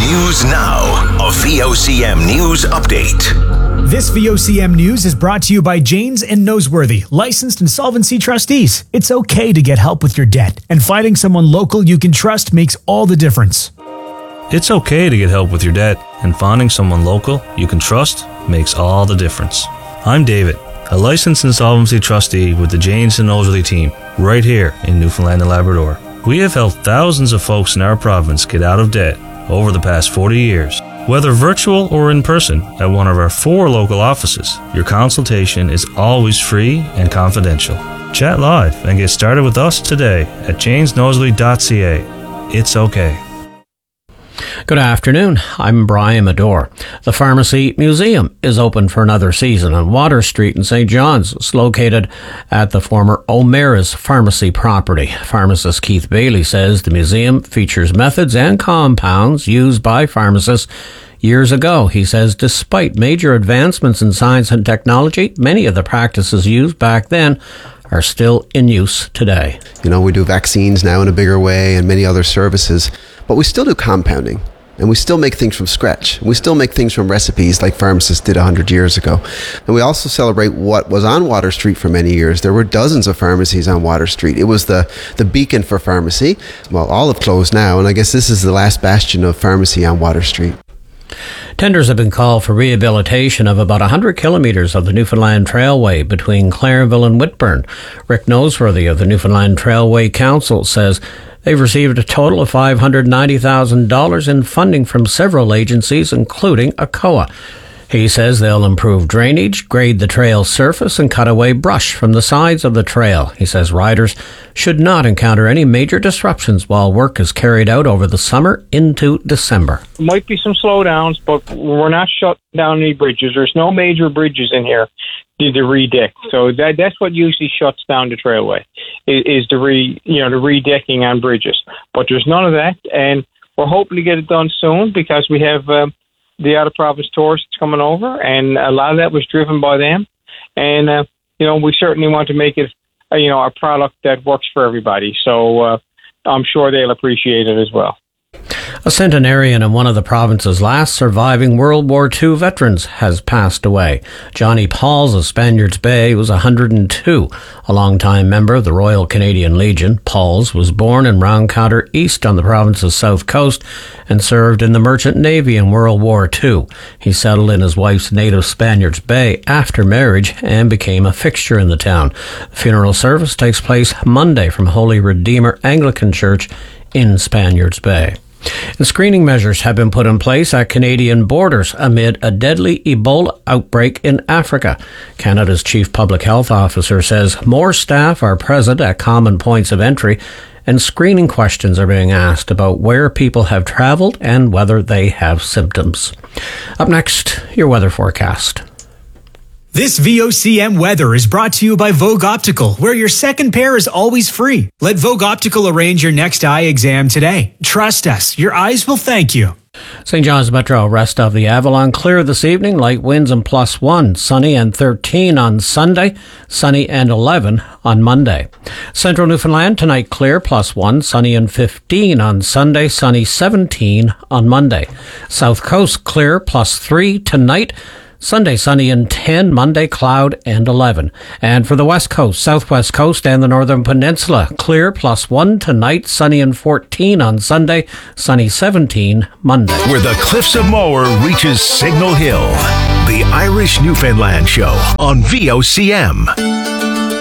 News Now, a VOCM News Update. This VOCM News is brought to you by Janes and Noseworthy, licensed insolvency trustees. It's okay to get help with your debt, and finding someone local you can trust makes all the difference. It's okay to get help with your debt, and finding someone local you can trust makes all the difference. I'm David, a licensed insolvency trustee with the Janes and Noseworthy team, right here in Newfoundland and Labrador. We have helped thousands of folks in our province get out of debt over the past 40 years. Whether virtual or in person at one of our 4 local offices, your consultation is always free and confidential. Chat live and get started with us today at janesnoseworthy.ca. It's okay. Good afternoon, I'm Brian Medore. The Pharmacy Museum is open for another season on Water Street in St. John's. It's located at the former O'Meara's Pharmacy property. Pharmacist Keith Bailey says the museum features methods and compounds used by pharmacists years ago. He says despite major advancements in science and technology, many of the practices used back then are still in use today. You know, we do vaccines now in a bigger way and many other services, but we still do compounding. And we still make things from scratch. We still make things from recipes like pharmacists did 100 years ago. And we also celebrate what was on Water Street for many years. There were dozens of pharmacies on Water Street. It was the beacon for pharmacy. Well, all have closed now, and I guess this is the last bastion of pharmacy on Water Street. Tenders have been called for rehabilitation of about 100 kilometres of the Newfoundland Trailway between Clareville and Whitburn. Rick Noseworthy of the Newfoundland Trailway Council says they've received a total of $590,000 in funding from several agencies, including ACOA. He says they'll improve drainage, grade the trail surface, and cut away brush from the sides of the trail. He says riders should not encounter any major disruptions while work is carried out over the summer into December. Might be some slowdowns, but we're not shutting down any bridges. There's no major bridges in here to re-deck. So that's what usually shuts down the trailway, is the re-decking on bridges. But there's none of that, and we're hoping to get it done soon because we have the out-of-province tourists coming over, and a lot of that was driven by them. And, we certainly want to make it, a product that works for everybody. So I'm sure they'll appreciate it as well. A centenarian of one of the province's last surviving World War II veterans has passed away. Johnny Pauls of Spaniards Bay was 102, a longtime member of the Royal Canadian Legion. Pauls was born in Roundcounter East on the province's south coast and served in the Merchant Navy in World War II. He settled in his wife's native Spaniards Bay after marriage and became a fixture in the town. The funeral service takes place Monday from Holy Redeemer Anglican Church in Spaniards Bay. And screening measures have been put in place at Canadian borders amid a deadly Ebola outbreak in Africa. Canada's Chief Public Health Officer says more staff are present at common points of entry, and screening questions are being asked about where people have travelled and whether they have symptoms. Up next, your weather forecast. This VOCM weather is brought to you by Vogue Optical, where your second pair is always free. Let Vogue Optical arrange your next eye exam today. Trust us, your eyes will thank you. St. John's Metro, rest of the Avalon clear this evening, light winds and +1, sunny and 13 on Sunday, sunny and 11 on Monday. Central Newfoundland tonight clear +1, sunny and 15 on Sunday, sunny 17 on Monday. South Coast clear +3 tonight, Sunday, sunny and 10, Monday, cloud and 11. And for the West Coast, Southwest Coast and the Northern Peninsula, clear +1 tonight, sunny and 14 on Sunday, sunny 17 Monday. Where the Cliffs of Moher reaches Signal Hill, the Irish Newfoundland Show on VOCM.